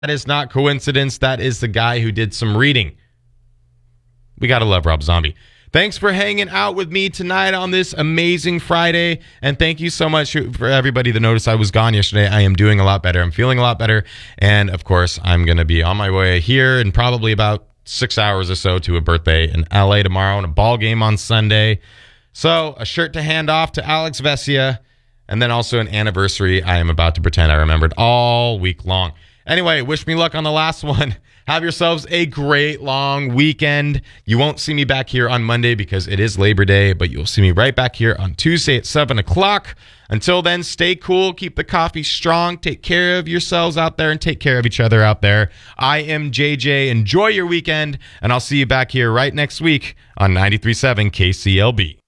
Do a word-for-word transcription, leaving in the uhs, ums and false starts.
That is not coincidence. That is the guy who did some reading. We got to love Rob Zombie. Thanks for hanging out with me tonight on this amazing Friday. And thank you so much for everybody that noticed I was gone yesterday. I am doing a lot better. I'm feeling a lot better. And, of course, I'm going to be on my way here in probably about six hours or so to a birthday in L A tomorrow and a ball game on Sunday. So a shirt to hand off to Alex Vesia. And then also an anniversary I am about to pretend I remembered all week long. Anyway, wish me luck on the last one. Have yourselves a great long weekend. You won't see me back here on Monday because it is Labor Day, but you'll see me right back here on Tuesday at seven o'clock. Until then, stay cool, keep the coffee strong, take care of yourselves out there, and take care of each other out there. I am J J. Enjoy your weekend, and I'll see you back here right next week on ninety-three point seven K C L B.